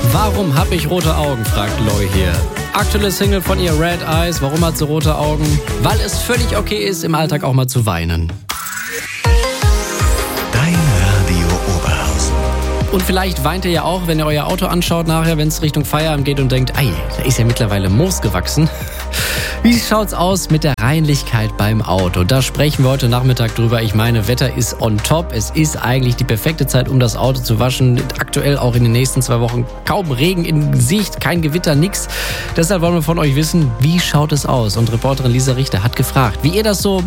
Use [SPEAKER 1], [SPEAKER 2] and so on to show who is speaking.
[SPEAKER 1] Warum hab ich rote Augen, fragt Loi hier. Aktuelle Single von ihr, Red Eyes. Warum hat sie rote Augen? Weil es völlig okay ist, im Alltag auch mal zu weinen.
[SPEAKER 2] Dein Radio Oberhausen.
[SPEAKER 1] Und vielleicht weint ihr ja auch, wenn ihr euer Auto anschaut nachher, wenn es Richtung Feierabend geht und denkt, ei, da ist ja mittlerweile Moos gewachsen. Wie schaut's aus mit der Reinlichkeit beim Auto? Da sprechen wir heute Nachmittag drüber. Ich meine, Wetter ist on top. Es ist eigentlich die perfekte Zeit, um das Auto zu waschen. Aktuell auch in den nächsten 2 Wochen kaum Regen in Sicht, kein Gewitter, nix. Deshalb wollen wir von euch wissen, wie schaut es aus? Und Reporterin Lisa Richter hat gefragt, wie ihr das so